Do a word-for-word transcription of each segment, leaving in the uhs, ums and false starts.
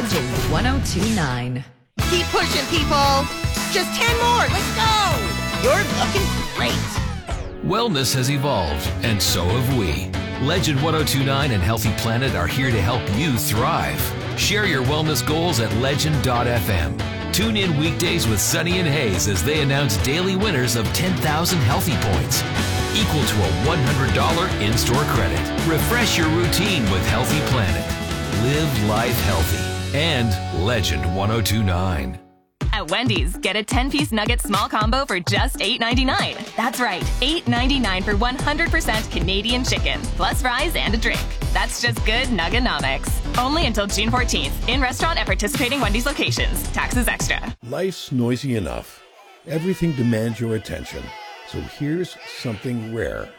Legend one oh two point nine. Keep pushing, people. Just ten more. Let's go. You're looking great. Wellness has evolved, and so have we. Legend one oh two point nine and Healthy Planet are here to help you thrive. Share your wellness goals at legend dot f m. Tune in weekdays with Sunny and Hayes as they announce daily winners of ten thousand Healthy Points, equal to a one hundred dollars in-store credit. Refresh your routine with Healthy Planet. Live life healthy. And Legend one oh two point nine. At Wendy's, get a ten-piece nugget small combo for just eight ninety-nine. That's right, eight ninety-nine for one hundred percent Canadian chicken, plus fries and a drink. That's just good Nugganomics. Only until June fourteenth. In restaurant at participating Wendy's locations. Taxes extra. Life's noisy enough. Everything demands your attention. So here's something rare.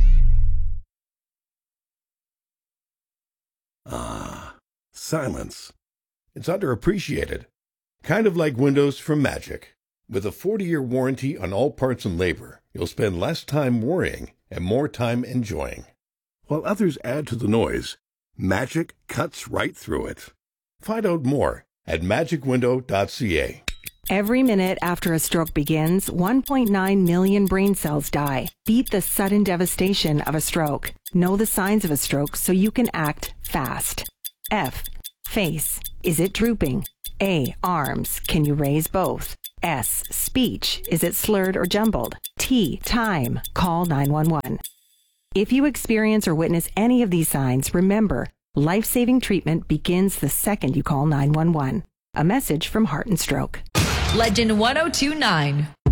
Ah, silence. It's underappreciated. Kind of like windows from Magic. With a forty-year warranty on all parts and labor, you'll spend less time worrying and more time enjoying. While others add to the noise, Magic cuts right through it. Find out more at magic window dot c a. Every minute after a stroke begins, one point nine million brain cells die. Beat the sudden devastation of a stroke. Know the signs of a stroke so you can act fast. F. Face. Is it drooping? A. Arms. Can you raise both? S. Speech. Is it slurred or jumbled? T. Time. Call nine one one. If you experience or witness any of these signs, remember, life-saving treatment begins the second you call nine one one. A message from Heart and Stroke. Legend one oh two point nine.